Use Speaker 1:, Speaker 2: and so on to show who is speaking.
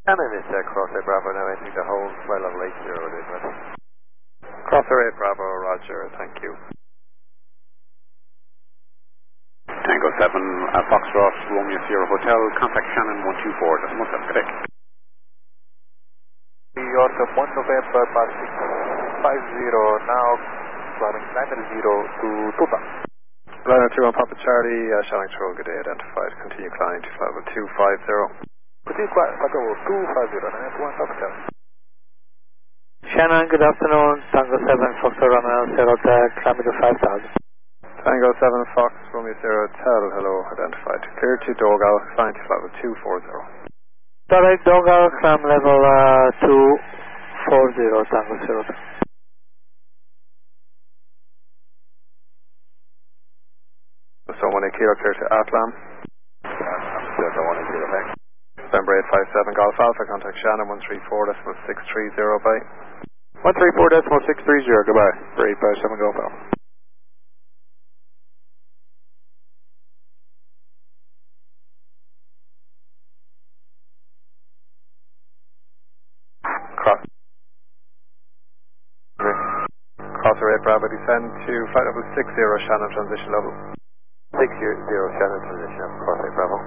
Speaker 1: Shannon is Cross 8 Bravo now entering the hole, flight level 80 it is.
Speaker 2: Crosser 8 Bravo, roger, thank you.
Speaker 3: Tango 7, Foxtrot, Romeo Sierra Hotel, contact Shannon 124, that's Muslim, correct.
Speaker 1: York 1 November, passing 50 now, climbing 90 to Tuta.
Speaker 2: Liner 2 on Papa Charlie, Shannon Troll, good day, identified, continue climbing to flight level 250.
Speaker 1: Continue flight level 250, 91 Papa Charlie.
Speaker 4: Shannon, good afternoon, Tango 7, Foxtrot Romeo Sierra Hotel, climbing to 5000.
Speaker 2: Tango 7 Fox, Romeo Sierra Hotel, hello, identified, clear to Dogal, climbing to flight level 240.
Speaker 4: Direct Dogal, climb level 240, Tango 0.
Speaker 2: So 1 kilo clear to Atlam.
Speaker 1: Delta 1 kilo, thanks.
Speaker 2: November 857 Golf Alpha, contact Shannon 134.630, bye.
Speaker 4: 134.630, goodbye. For 857 Golf Alpha.
Speaker 2: Crosser 8 Bravo, descend to flight level 60, Shannon transition level.
Speaker 1: 60 Shannon transition, Cross 8 Bravo.